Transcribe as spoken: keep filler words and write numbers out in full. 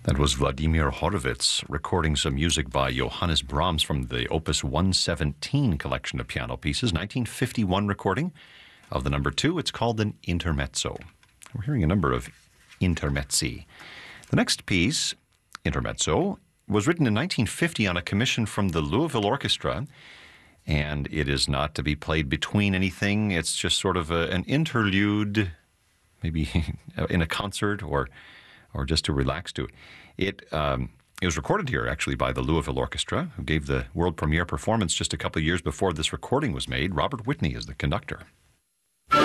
That was Vladimir Horowitz recording some music by Johannes Brahms from the Opus one seventeen collection of piano pieces, nineteen fifty-one recording of the number two. It's called an intermezzo. We're hearing a number of intermezzi. The next piece, intermezzo, was written in nineteen fifty on a commission from the Louisville Orchestra, and it is not to be played between anything. It's just sort of a, an interlude, maybe in a concert or or just to relax to. It um, it was recorded here, actually, by the Louisville Orchestra, who gave the world premiere performance just a couple of years before this recording was made. Robert Whitney is the conductor.